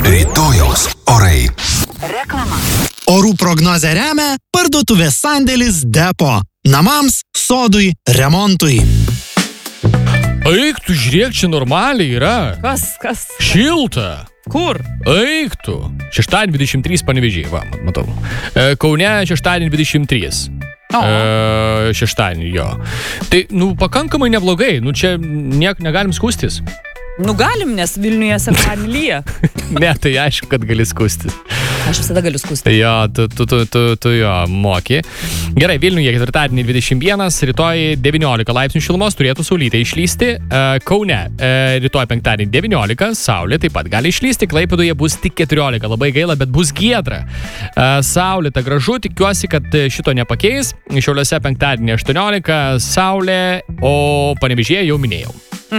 Rytojaus orai. Reklama. Orų prognozę remia parduotuvės sandėlis Depo. Namams, sodui, remontui. Eik tu, žiūrėk, čia normaliai yra. Kas? Šilta. Kur? Eik tu. Šeštadienį 23 Panevėžyje, va, matau. Kaune šeštadienį 23. Šeštadienį, jo. Tai, pakankamai neblogai. Čia negalim skūstis. Galim, nes Vilniuje sekmadienį lyja. Ne, tai aišku, kad gali skūstis. Aš visada galiu skūsti. Jo, tu jo moki. Gerai, Vilniuje ketvirtadienį 21, rytoj 19 laipsnių šilumos, turėtų saulytė išlysti. Kaune rytoj penktadienį 19, saulė taip pat gali išlysti. Klaipėdoje bus tik 14, labai gaila, bet bus giedra. Saulėta gražu, tikiuosi, kad šito nepakeis. Šiauliuose penktadienį 18, saulė, o Panevėžyje jau minėjau.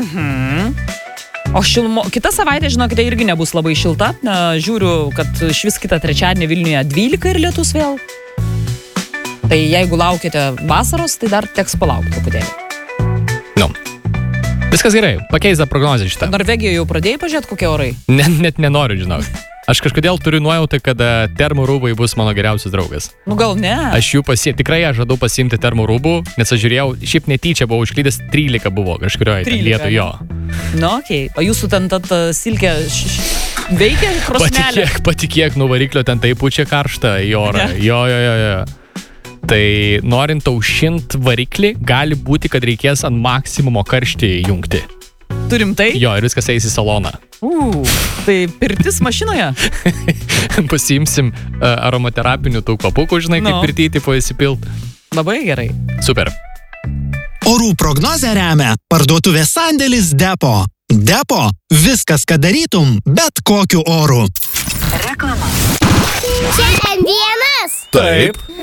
O kitą savaitę, žinokite, irgi nebus labai šilta. Žiūriu, kad švis kitą trečiadienį Vilniuje 12 ir lietus vėl. Tai jeigu laukite vasaros, tai dar teks palaukti truputėlį. Viskas gerai, pakeista prognozė šitą. Norvegijoje jau pradėjai pažiūrėti, kokie orai? Net nenoriu, žinau. Aš kažkodėl turiu nuojautą, kad termo rūbai bus mano geriausias draugas. Gal ne? Aš jų tikrai žadau pasiimti termo rūbų, nes aš žiūrėjau, šiaip netyčia buvau užklydęs, 13 buvo kažkurioje vietoje jo. Okei. O jūsų ten silkė veikia krosnelė? Patikėk, nuo variklio ten taip pučia karštą į orą. Jo. Tai norint aušint variklį, gali būti, kad reikės ant maksimumo karštį jungti. Turim tai? Jo, ir viskas eis į saloną. Tai pirtis mašinoje? Pasiimsim aromaterapinių tų kvapukų, žinai, kaip pirtyti įsipilt. Labai gerai. Super. Orų prognozę remia parduotuvės sandėlis Depo. Depo viskas, ką darytum, bet kokiu oru. Reklama. Šiandien vienas. Taip.